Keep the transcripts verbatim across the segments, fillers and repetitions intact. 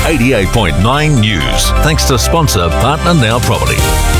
eighty-eight point nine News. Thanks to sponsor Partner Now Property.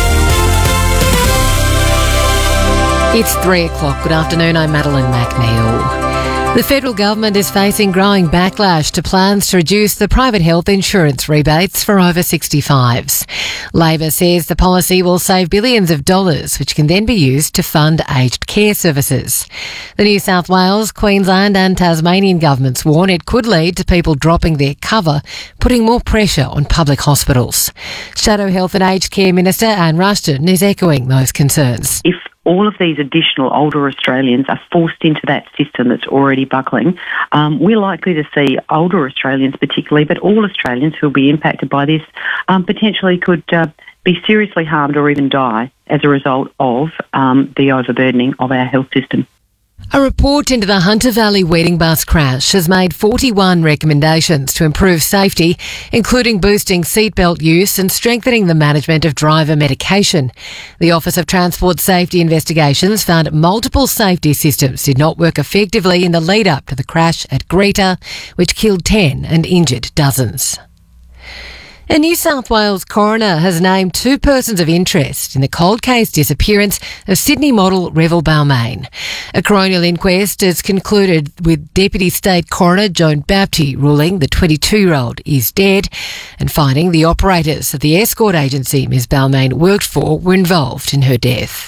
It's three o'clock. Good afternoon. I'm Madeline McNeil. The federal government is facing growing backlash to plans to reduce the private health insurance rebates for over sixty-fives. Labor says the policy will save billions of dollars, which can then be used to fund aged care services. The New South Wales, Queensland and Tasmanian governments warn it could lead to people dropping their cover, putting more pressure on public hospitals. Shadow Health and Aged Care Minister Anne Ruston is echoing those concerns. If all of these additional older Australians are forced into that system that's already buckling, um, we're likely to see older Australians particularly, but all Australians who will be impacted by this um, potentially could uh, be seriously harmed or even die as a result of um, the overburdening of our health system. A report into the Hunter Valley wedding bus crash has made forty-one recommendations to improve safety, including boosting seatbelt use and strengthening the management of driver medication. The Office of Transport Safety Investigations found multiple safety systems did not work effectively in the lead-up to the crash at Greta, which killed ten and injured dozens. A New South Wales coroner has named two persons of interest in the cold case disappearance of Sydney model Revel Balmain. A coronial inquest has concluded with Deputy State Coroner Joan Baptiste ruling the twenty-two-year-old is dead and finding the operators of the escort agency Miz Balmain worked for were involved in her death.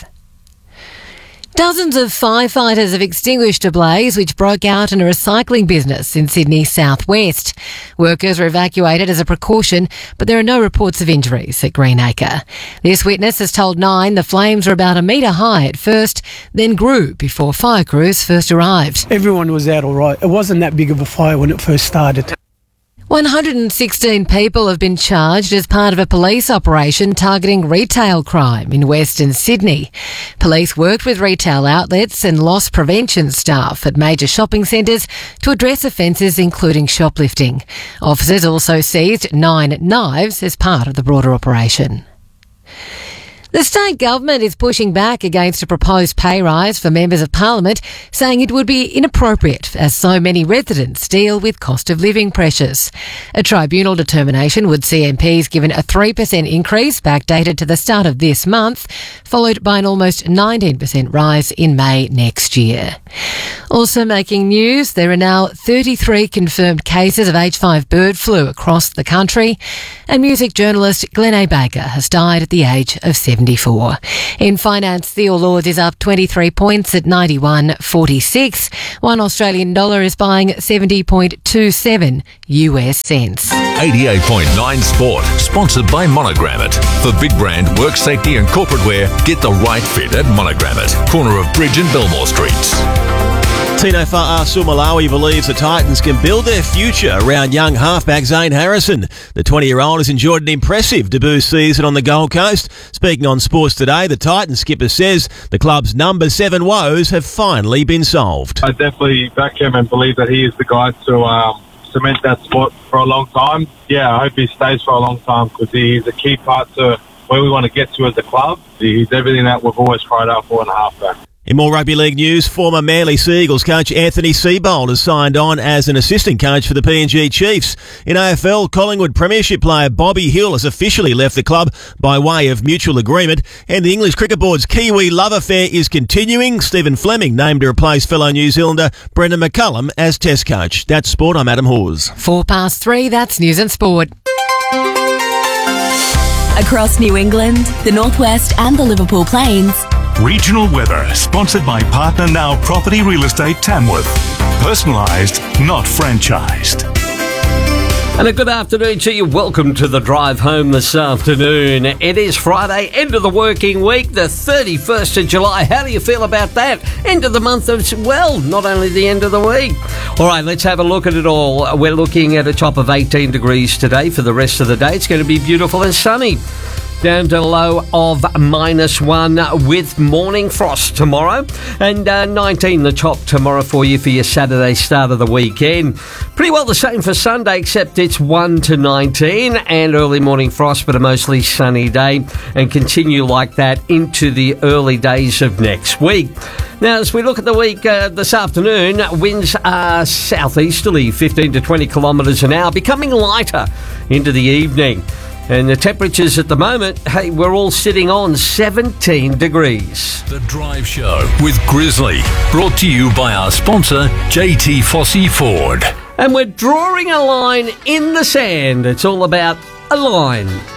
Dozens of firefighters have extinguished a blaze which broke out in a recycling business in Sydney southwest. Workers were evacuated as a precaution, but there are no reports of injuries at Greenacre. This witness has told Nine the flames were about a metre high at first, then grew before fire crews first arrived. Everyone was out all right. It wasn't that big of a fire when it first started. one hundred sixteen people have been charged as part of a police operation targeting retail crime in Western Sydney. Police worked with retail outlets and loss prevention staff at major shopping centres to address offences including shoplifting. Officers also seized nine knives as part of the broader operation. The state government is pushing back against a proposed pay rise for members of parliament, saying it would be inappropriate as so many residents deal with cost of living pressures. A tribunal determination would see M Ps given a three percent increase backdated to the start of this month, followed by an almost nineteen percent rise in May next year. Also making news, there are now thirty-three confirmed cases of H five bird flu across the country, and music journalist Glenn A. Baker has died at the age of seventy-four. In finance, the All Ords is up twenty-three points at ninety-one forty-six. One Australian dollar is buying seventy point two seven U S cents. eighty-eight point nine Sport, sponsored by Monogrammet. For big brand, work safety and corporate wear, get the right fit at Monogrammet, corner of Bridge and Belmore Streets. Tino Fa'asumalawi believes the Titans can build their future around young halfback Zane Harrison. The twenty-year-old has enjoyed an impressive debut season on the Gold Coast. Speaking on Sports Today, the Titans skipper says the club's number seven woes have finally been solved. I definitely back him and believe that he is the guy to um, cement that spot for a long time. Yeah, I hope he stays for a long time because he's a key part to where we want to get to as a club. He's everything that we've always cried out for in a halfback. In more rugby league news, former Manly Seagulls coach Anthony Seibold has signed on as an assistant coach for the P N G Chiefs. In A F L, Collingwood Premiership player Bobby Hill has officially left the club by way of mutual agreement, and the English Cricket Board's Kiwi love affair is continuing. Stephen Fleming named to replace fellow New Zealander Brendan McCullum as Test coach. That's Sport. I'm Adam Hawes. Four past three, that's News and Sport. Across New England, the Northwest and the Liverpool Plains. Regional weather, sponsored by Partner Now Property Real Estate Tamworth. Personalised, not franchised. And a good afternoon to you. Welcome to the drive home this afternoon. It is Friday, end of the working week, the thirty-first of July. How do you feel about that? End of the month of, well, not only the end of the week. All right, let's have a look at it all. We're looking at a top of eighteen degrees today for the rest of the day. It's going to be beautiful and sunny. down to a low of minus one with morning frost tomorrow. And uh, nineteen the top tomorrow for you for your Saturday start of the weekend. Pretty well the same for Sunday, except it's one to nineteen and early morning frost, but a mostly sunny day, and continue like that into the early days of next week. Now, as we look at the week uh, this afternoon, winds are southeasterly, fifteen to twenty kilometres an hour, becoming lighter into the evening. And the temperatures at the moment, hey, we're all sitting on seventeen degrees. The Drive Show with Grizzly, brought to you by our sponsor, J T Fossey Ford. And we're drawing a line in the sand. It's all about a line.